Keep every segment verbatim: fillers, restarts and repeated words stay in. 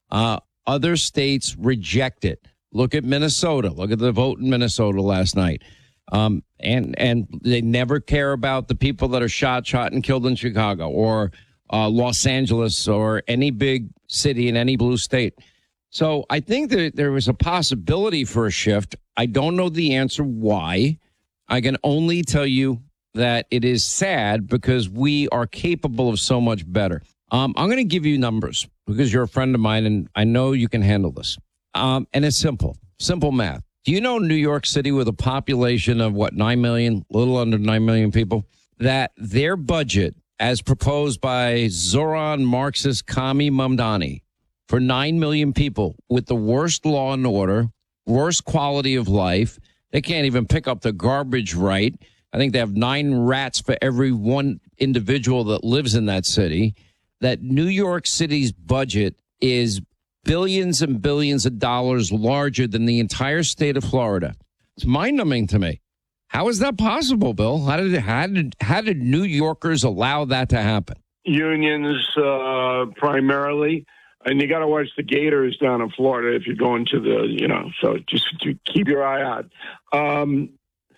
Uh, other states reject it. Look at Minnesota. Look at the vote in Minnesota last night. Um, and and they never care about the people that are shot, shot and killed in Chicago or uh, Los Angeles or any big city in any blue state. So I think that there was a possibility for a shift. I don't know the answer why. I can only tell you that it is sad because we are capable of so much better. Um, I'm going to give you numbers because you're a friend of mine and I know you can handle this. Um, and it's simple, simple math. Do you know New York City with a population of what, nine million, a little under nine million people, that their budget as proposed by Zoran Marxist Kami Mamdani for nine million people with the worst law and order, worst quality of life. They can't even pick up the garbage right. I think they have nine rats for every one individual that lives in that city. That New York City's budget is billions and billions of dollars larger than the entire state of Florida. It's mind-numbing to me. How is that possible, Bill? How did how did how did New Yorkers allow that to happen? Unions uh, primarily. And you got to watch the Gators down in Florida if you're going to the, you know, so just to keep your eye out. Um,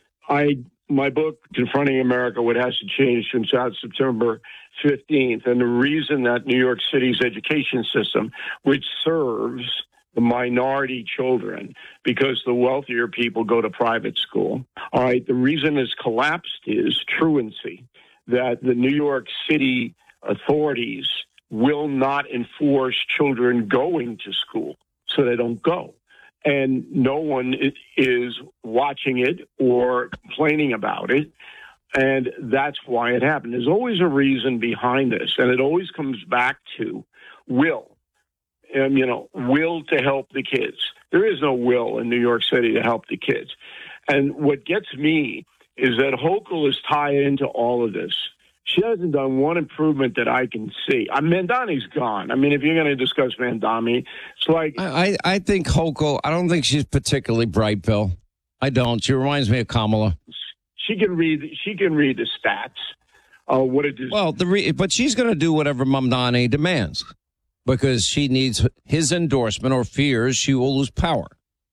I, my book, Confronting America, What Has to Change, comes out September fifteenth. And the reason that New York City's education system, which serves the minority children because the wealthier people go to private school. All right. The reason it's collapsed is truancy, that the New York City authorities will not enforce children going to school, so they don't go. And no one is watching it or complaining about it. And that's why it happened. There's always a reason behind this, and it always comes back to will. And, you know, will to help the kids. There is no will in New York City to help the kids. And what gets me is that Hochul is tied into all of this. She hasn't done one improvement that I can see. I mean, Mandani's gone. I mean, if you're going to discuss Mandani, it's like... I, I think Hochul, I don't think she's particularly bright, Bill. I don't. She reminds me of Kamala. She can read She can read the stats. Uh, what it is. Well, the re- but she's going to do whatever Mamdani demands because she needs his endorsement or fears she will lose power.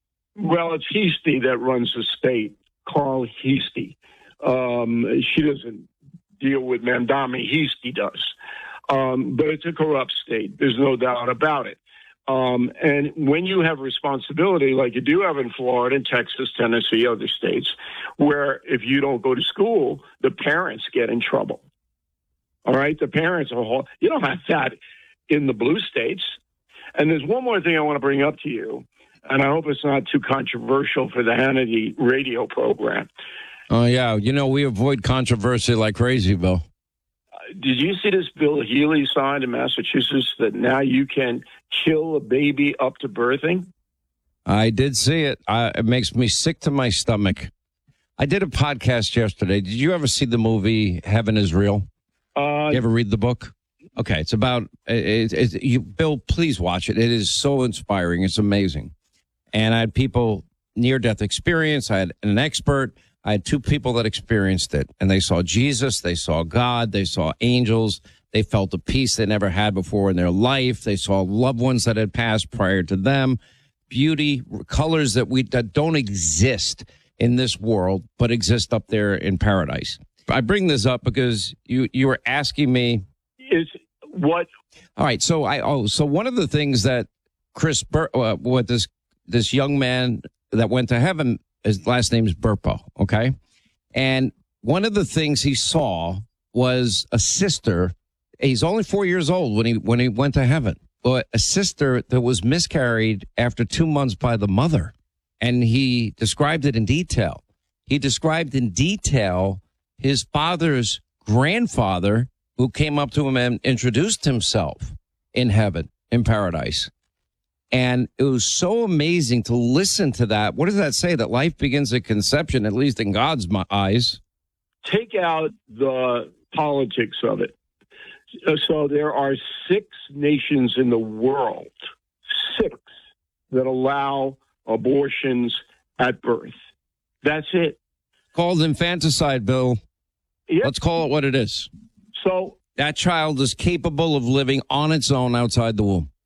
Well, it's Heastie that runs the state, Carl Heastie. Um, she doesn't deal with Mamdani. Heastie does. Um, but it's a corrupt state. There's no doubt about it. Um, and when you have responsibility, like you do have in Florida, and Texas, Tennessee, other states, where if you don't go to school, the parents get in trouble. All right? The parents are, you don't have that in the blue states. And there's one more thing I want to bring up to you, and I hope it's not too controversial for the Hannity radio program. Oh, yeah. You know, we avoid controversy like crazy, Bill. Uh, did you see this bill Healy signed in Massachusetts that now you can kill a baby up to birthing? I did see it. I, it makes me sick to my stomach. I did a podcast yesterday. Did you ever see the movie Heaven is Real? Uh, you ever read the book? Okay. It's about, it, it, it, you, Bill, please watch it. It is so inspiring. It's amazing. And I had people near-death experience. I had an expert. I had two people that experienced it, and they saw Jesus, they saw God, they saw angels, they felt a peace they never had before in their life. They saw loved ones that had passed prior to them, beauty, colors that we that don't exist in this world, but exist up there in paradise. I bring this up because you you were asking me. Is what? All right, so I oh so one of the things that Chris Bur- uh, what this this young man that went to heaven. His last name is Burpo, okay? And one of the things he saw was a sister. He's only four years old when he when he went to heaven. But a sister that was miscarried after two months by the mother. And he described it in detail. He described in detail his father's grandfather who came up to him and introduced himself in heaven, in paradise. And it was so amazing to listen to that. What does that say? That life begins at conception, at least in God's eyes. Take out the politics of it. So there are six nations in the world, six, that allow abortions at birth. That's it. Called infanticide, Bill. Yep. Let's call it what it is. So that child is capable of living on its own outside the womb.